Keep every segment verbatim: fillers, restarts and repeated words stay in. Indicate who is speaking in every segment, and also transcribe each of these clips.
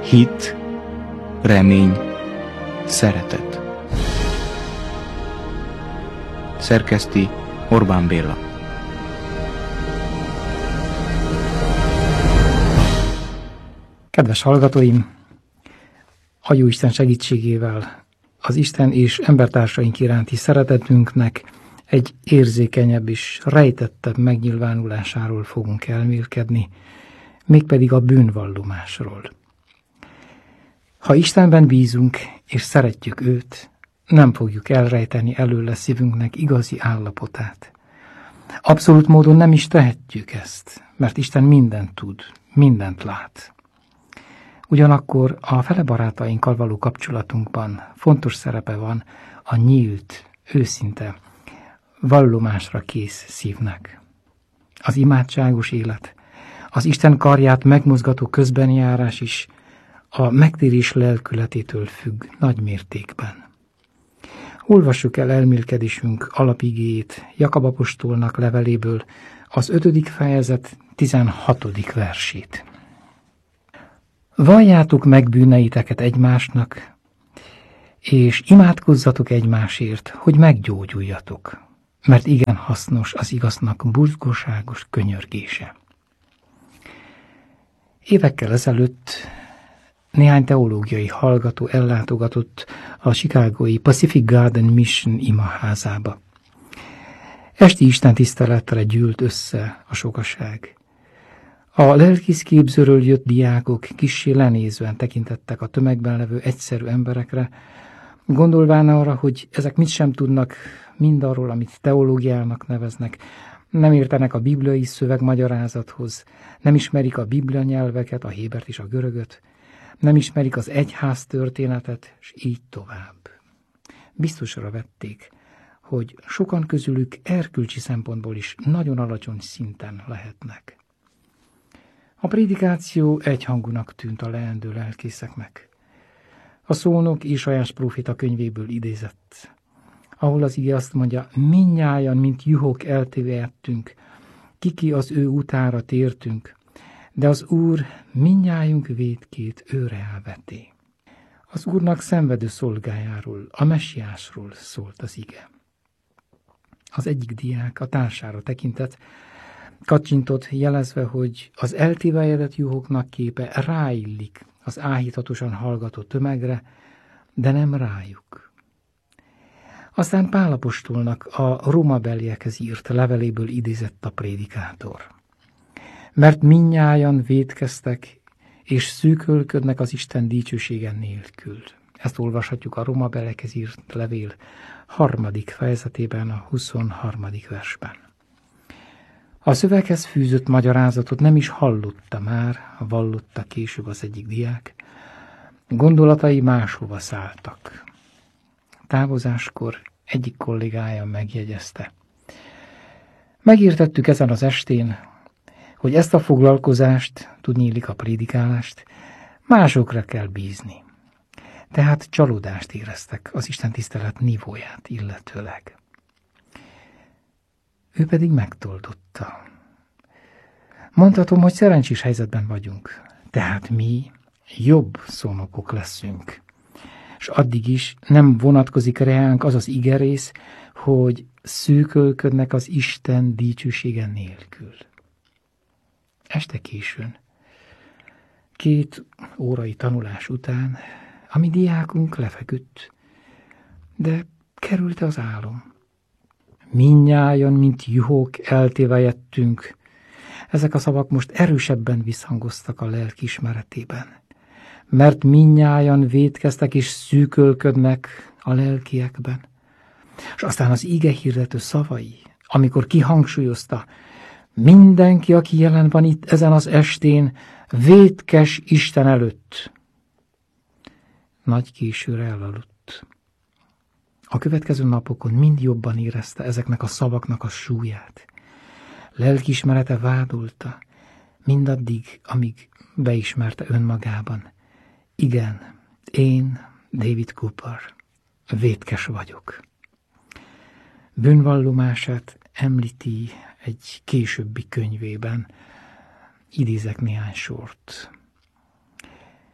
Speaker 1: hit, remény, szeretet. Szerkeszti Orbán Béla.
Speaker 2: Kedves hallgatóim! A Jóisten segítségével az Isten és embertársaink iránti szeretetünknek egy érzékenyebb és rejtettebb megnyilvánulásáról fogunk elmélkedni, mégpedig a bűnvallomásról. Ha Istenben bízunk és szeretjük őt, nem fogjuk elrejteni előle szívünknek igazi állapotát. Abszolút módon nem is tehetjük ezt, mert Isten mindent tud, mindent lát. Ugyanakkor a fele barátainkkal való kapcsolatunkban fontos szerepe van a nyílt, őszinte, vallomásra kész szívnek. Az imádságos élet, az Isten karját megmozgató közbenjárás is a megtérés lelkületétől függ nagy mértékben. Olvassuk el elmélkedésünk alapigéjét Jakab apostolnak leveléből, az ötödik fejezet tizenhatodik versét. Valljátok meg bűneiteket egymásnak, és imádkozzatok egymásért, hogy meggyógyuljatok, mert igen hasznos az igaznak buzgóságos könyörgése. Évekkel ezelőtt néhány teológiai hallgató ellátogatott a chicagói Pacific Garden Mission imaházába. Esti istentiszteletre gyűlt össze a sokaság. A lelkészképzőről jött diákok kissé lenézően tekintettek a tömegben levő egyszerű emberekre, gondolván arra, hogy ezek mit sem tudnak mindarról, amit teológiának neveznek, nem értenek a bibliai szövegmagyarázathoz, nem ismerik a biblia nyelveket, a hébert és a görögöt, nem ismerik az egyház történetet, és így tovább. Biztosra vették, hogy sokan közülük erkölcsi szempontból is nagyon alacsony szinten lehetnek. A prédikáció egyhangúnak tűnt a leendő lelkészeknek. A szónok Ézsaiás próféta könyvéből idézett, ahol az ige azt mondja, mindnyájan, mint juhok eltévejedtünk, kiki az ő utára tértünk, de az Úr mindnyájunk vétkét őre elveté. Az Úrnak szenvedő szolgájáról, a messiásról szólt az ige. Az egyik diák a társára tekintett, kacsintott, jelezve, hogy az eltévejedett juhoknak képe ráillik az áhítatosan hallgató tömegre, de nem rájuk. Aztán Pál apostolnak a rómabeliekhez írt leveléből idézett a prédikátor. Mert mindnyájan vétkeztek, és szűkölködnek az Isten dicsősége nélkül. Ezt olvashatjuk a rómabeliekhez írt levél harmadik fejezetében, a huszonharmadik versben. A szöveghez fűzött magyarázatot nem is hallotta már, vallotta később az egyik diák. Gondolatai máshova szálltak. Távozáskor egyik kollégája megjegyezte. Megértettük ezen az estén, hogy ezt a foglalkozást, tudniillik a prédikálást, másokra kell bízni. Tehát csalódást éreztek az istentisztelet nívóját illetőleg. Ő pedig megtoldotta. Mondhatom, hogy szerencsés helyzetben vagyunk, tehát mi jobb szónokok leszünk. És addig is nem vonatkozik reánk az az igerész, hogy szűkölködnek az Isten dicsősége nélkül. Este későn, két órai tanulás után, a mi diákunk lefeküdt, de kerülte az álom. Mindnyájan, mint juhok, eltévejedtünk. Ezek a szavak most erősebben visszhangoztak a lelkiismeretében. Mert mindnyájan vétkeztek és szűkölködnek a lelkiekben. És aztán az ige hirdető szavai, amikor kihangsúlyozta, mindenki, aki jelen van itt ezen az estén, vétkes Isten előtt. Nagy későre elaludt. A következő napokon mind jobban érezte ezeknek a szavaknak a súlyát. Lelkiismerete vádolta, mindaddig, amíg beismerte önmagában. Igen, én, David Cooper, vétkes vagyok. Bűnvallomását említi egy későbbi könyvében, idézek néhány sort.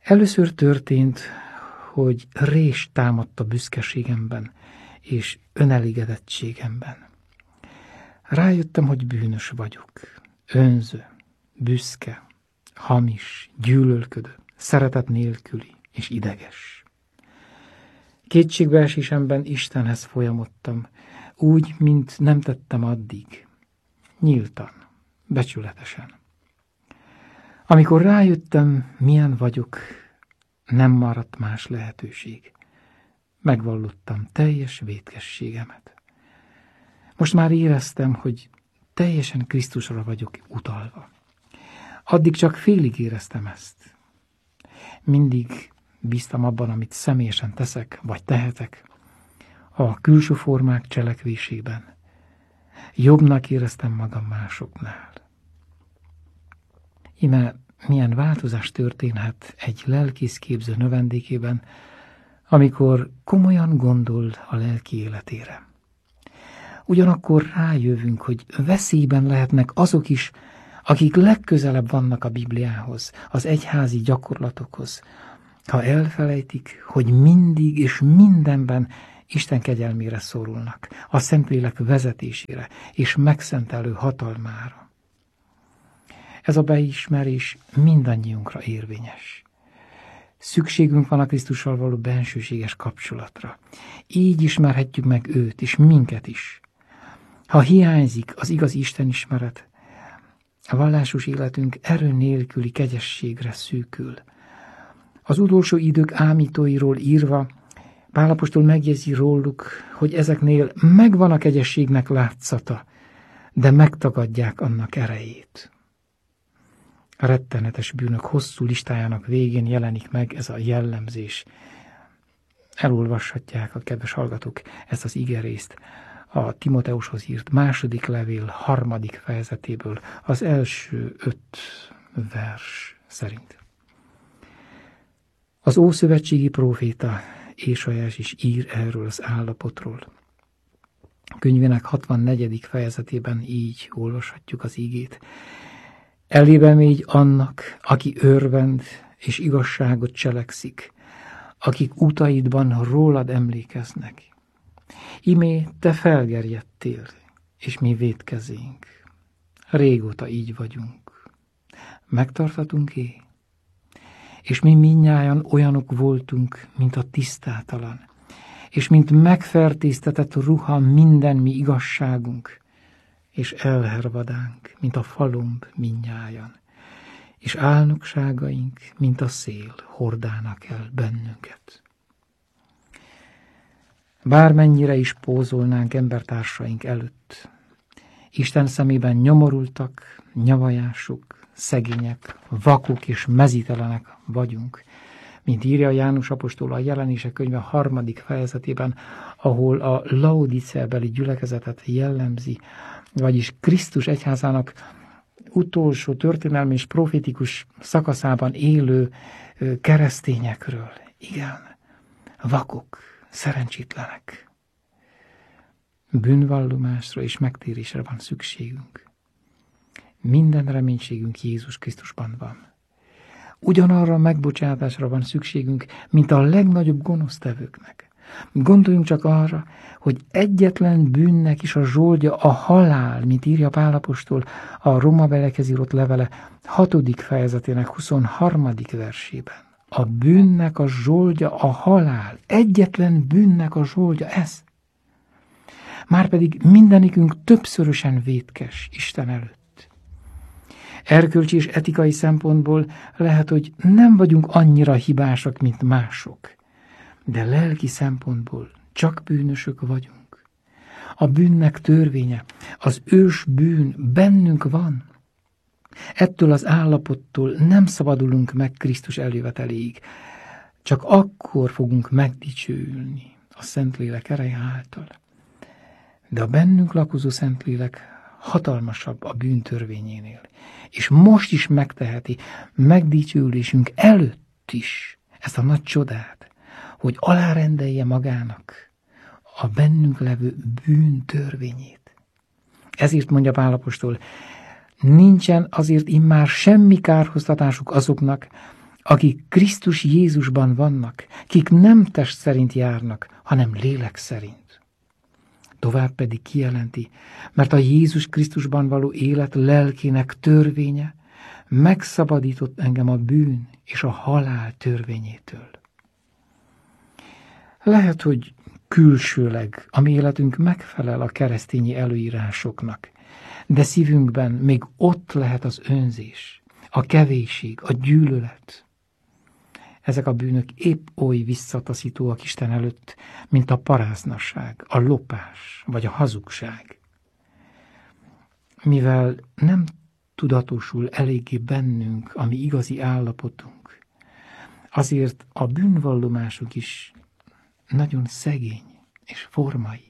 Speaker 2: Először történt, hogy rés támadt a büszkeségemben és önelégedettségemben. Rájöttem, hogy bűnös vagyok, önző, büszke, hamis, gyűlölködő, szeretet nélküli és ideges. Kétségbeesésemben Istenhez folyamodtam, úgy, mint nem tettem addig, nyíltan, becsületesen. Amikor rájöttem, milyen vagyok, nem maradt más lehetőség. Megvallottam teljes vétkességemet. Most már éreztem, hogy teljesen Krisztusra vagyok utalva. Addig csak félig éreztem ezt. Mindig bíztam abban, amit személyesen teszek, vagy tehetek, a külső formák cselekvésében. Jobbnak éreztem magam másoknál. Íme milyen változás történhet egy lelkészképző növendékében, amikor komolyan gondol a lelki életére. Ugyanakkor rájövünk, hogy veszélyben lehetnek azok is, akik legközelebb vannak a Bibliához, az egyházi gyakorlatokhoz, ha elfelejtik, hogy mindig és mindenben Isten kegyelmére szorulnak, a Szentlélek vezetésére és megszentelő hatalmára. Ez a beismerés mindannyiunkra érvényes. Szükségünk van a Krisztussal való bensőséges kapcsolatra. Így ismerhetjük meg őt és minket is. Ha hiányzik az igazi istenismeret, a vallásos életünk erő nélküli kegyességre szűkül. Az utolsó idők ámítóiról írva, Pál apostol megjegyzi róluk, hogy ezeknél megvan a kegyességnek látszata, de megtagadják annak erejét. A rettenetes bűnök hosszú listájának végén jelenik meg ez a jellemzés. Elolvashatják a kedves hallgatók ezt az igerészt a Timoteushoz írt második levél harmadik fejezetéből, az első öt vers szerint. Az ószövetségi próféta Ésajás is ír erről az állapotról. A könyvének hatvannegyedik fejezetében így olvashatjuk az ígét. Elébe mégy annak, aki örvend és igazságot cselekszik, akik utaidban rólad emlékeznek. Imé te felgerjedtél, és mi vétkezénk. Régóta így vagyunk. Megtartatunk-é? És mi mindnyájan olyanok voltunk, mint a tisztátalan, és mint megfertéztetett ruha minden mi igazságunk, és elhervadánk, mint a falomb mindnyájan, és álnokságaink, mint a szél, hordálnak el bennünket. Bármennyire is pózolnánk embertársaink előtt, Isten szemében nyomorultak, nyavajások, szegények, vakok és mezítelenek vagyunk, mint írja János apostol a Jelenések könyve harmadik fejezetében, ahol a Laodiceabeli gyülekezetet jellemzi, vagyis Krisztus egyházának utolsó történelmi és profétikus szakaszában élő keresztényekről. Igen, vakok, szerencsétlenek. Bűnvallomásra és megtérésre van szükségünk. Minden reménységünk Jézus Krisztusban van. Ugyanarra a megbocsátásra van szükségünk, mint a legnagyobb gonosztevőknek. Gondoljunk csak arra, hogy egyetlen bűnnek is a zsoldja a halál, mint írja Pál apostol a Rómabeliekhez írott levele hatodik fejezetének huszonharmadik versében. A bűnnek a zsoldja a halál. Egyetlen bűnnek a zsoldja ez. Márpedig mindenikünk többszörösen vétkes Isten előtt. Erkölcsi és etikai szempontból lehet, hogy nem vagyunk annyira hibásak, mint mások, de lelki szempontból csak bűnösök vagyunk. A bűnnek törvénye, az ős bűn bennünk van. Ettől az állapottól nem szabadulunk meg Krisztus eljöveteléig, csak akkor fogunk megdicsőülni a Szentlélek ereje által. De a bennünk lakozó Szentlélek hatalmasabb a bűntörvényénél, és most is megteheti megdicsőülésünk előtt is ezt a nagy csodát, hogy alárendelje magának a bennünk levő bűntörvényét. Ezért mondja Pál apostol, nincsen azért immár semmi kárhoztatásuk azoknak, akik Krisztus Jézusban vannak, kik nem test szerint járnak, hanem lélek szerint. Tovább pedig kijelenti, mert a Jézus Krisztusban való élet lelkének törvénye megszabadított engem a bűn és a halál törvényétől. Lehet, hogy külsőleg a mi életünk megfelel a keresztényi előírásoknak, de szívünkben még ott lehet az önzés, a kevésség, a gyűlölet. Ezek a bűnök épp oly visszataszítóak Isten előtt, mint a paráznasság, a lopás vagy a hazugság. Mivel nem tudatosul eléggé bennünk a mi igazi állapotunk, azért a bűnvallomásunk is nagyon szegény és formai.